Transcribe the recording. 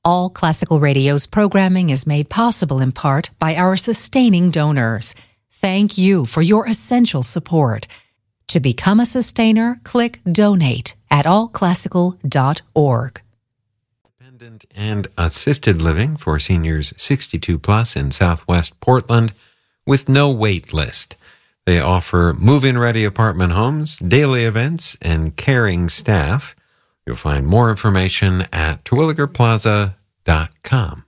All Classical Radio's programming is made possible in part by our sustaining donors. Thank you for your essential support. To become a sustainer, click Donate at allclassical.org. Independent and assisted living for seniors 62 plus in Southwest Portland with no wait list. They offer move-in ready apartment homes, daily events, and caring staff. You'll find more information at terwilligerplaza.com.